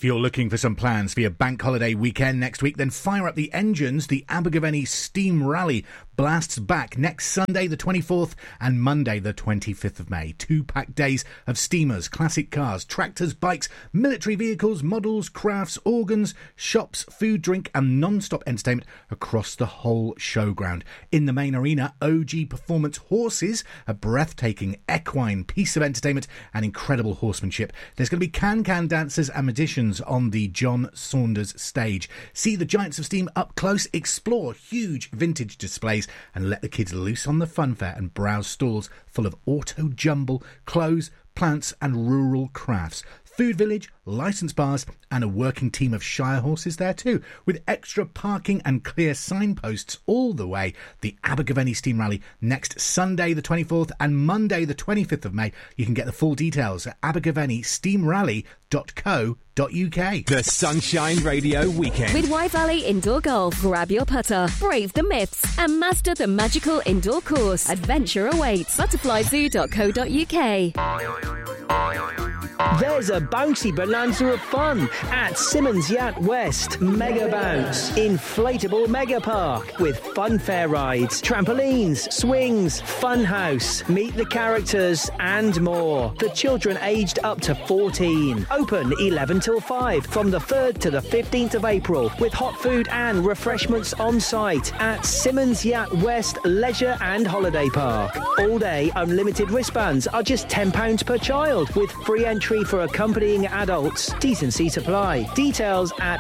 you're looking for some plans for your bank holiday weekend next week, then fire up the engines. The Abergavenny Steam Rally blasts back next Sunday the 24th and Monday the 25th of May. 2 packed days of steamers, classic cars, tractors, bikes, military vehicles, models, crafts, organs, shops, food, drink and non-stop entertainment across the whole showground. In the main arena, OG Performance horses, a breathtaking equine piece of entertainment and incredible horsemanship. There's going to be can-can dancers and magicians on the John Saunders stage. See the Giants of Steam up close, explore huge vintage displays and let the kids loose on the funfair and browse stalls full of auto jumble, clothes, plants and rural crafts. Food village, licensed bars and a working team of Shire horses there too, with extra parking and clear signposts all the way. The Abergavenny Steam Rally next Sunday the 24th and Monday the 25th of May. You can get the full details at abergavennysteamrally.co.uk. The Sunshine Radio Weekend. With Wye Valley Indoor Golf, grab your putter, brave the myths and master the magical indoor course. Adventure awaits. Butterflyzoo.co.uk. There's a bouncy bonanza of fun at Simmons Yacht West Mega Bounce Inflatable Mega Park with funfair rides, trampolines, swings, fun house, meet the characters and more. For children aged up to 14. Open 11 till 5 from the 3rd to the 15th of April with hot food and refreshments on site at Simmons Yacht West Leisure and Holiday Park. All day unlimited wristbands are just £10 per child with free entry for accompanying adults. Decency supply. Details at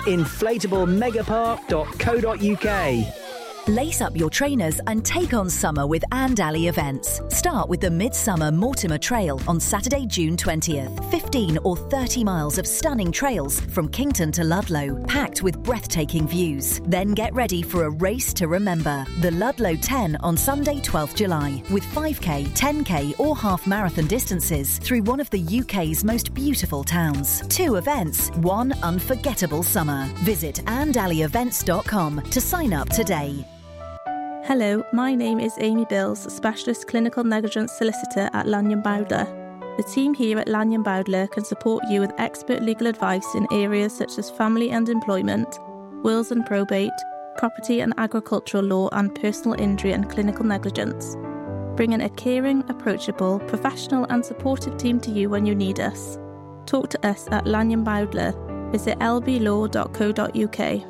inflatablemegapark.co.uk. Lace up your trainers and take on summer with Andally events. Start with the Midsummer Mortimer Trail on Saturday, June 20th. 15 or 30 miles of stunning trails from Kington to Ludlow, packed with breathtaking views. Then get ready for a race to remember. The Ludlow 10 on Sunday, 12th July, with 5k, 10k or half marathon distances through one of the UK's most beautiful towns. 2 events, 1 unforgettable summer. Visit andallyevents.com to sign up today. Hello, my name is Amy Bills, Specialist Clinical Negligence Solicitor at Lanyon Bowdler. The team here at Lanyon Bowdler can support you with expert legal advice in areas such as family and employment, wills and probate, property and agricultural law and personal injury and clinical negligence. Bringing a caring, approachable, professional and supportive team to you when you need us. Talk to us at Lanyon Bowdler. Visit lblaw.co.uk.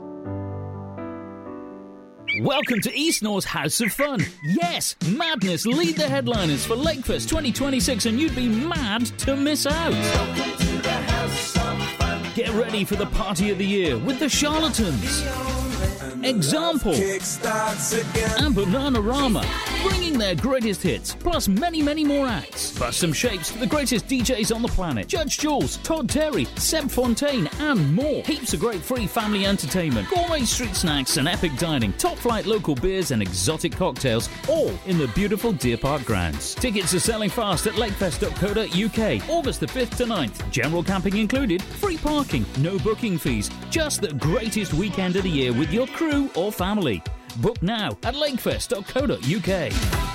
Welcome to East North's House of Fun. Yes, Madness lead the headliners for Lakefest 2026 and you'd be mad to miss out. Welcome to the House of Fun. Get ready for the party of the year with the Charlatans, Example, and Bananarama, bringing their greatest hits, plus many, many more acts. Plus some shapes to the greatest DJs on the planet. Judge Jules, Todd Terry, Seb Fontaine, and more. Heaps of great free family entertainment, gourmet street snacks and epic dining, top flight local beers and exotic cocktails, all in the beautiful Deer Park grounds. Tickets are selling fast at lakefest.co.uk, August the 5th to 9th. General camping included, free parking, no booking fees. Just the greatest weekend of the year with your crew or family. Book now at lakefest.co.uk.